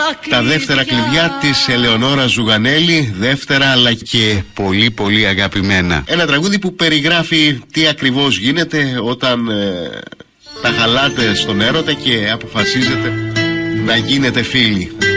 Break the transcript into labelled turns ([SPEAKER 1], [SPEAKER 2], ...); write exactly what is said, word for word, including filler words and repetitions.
[SPEAKER 1] Τα δεύτερα κλειδιά της Ελεονόρα Ζουγανέλη, δεύτερα αλλά και πολύ πολύ αγαπημένα. Ένα τραγούδι που περιγράφει τι ακριβώς γίνεται όταν ε, τα χαλάτε στον έρωτα και αποφασίζετε να γίνετε φίλοι.